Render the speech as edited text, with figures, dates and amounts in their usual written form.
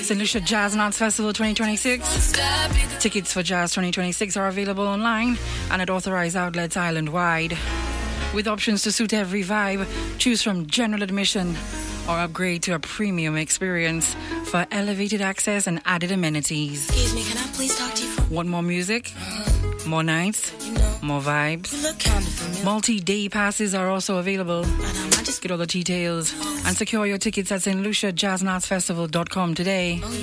St. Lucia Jazz and Arts Festival 2026. Tickets for Jazz 2026 are available online and at authorized outlets island-wide. With options to suit every vibe, choose from general admission or upgrade to a premium experience for elevated access and added amenities. Excuse me, can I please talk to you? Want more music? More nights? More vibes? You look kind of familiar. Multi-day passes are also available. I just Get all the details and secure your tickets at stluciajazzandartsfestival.com today.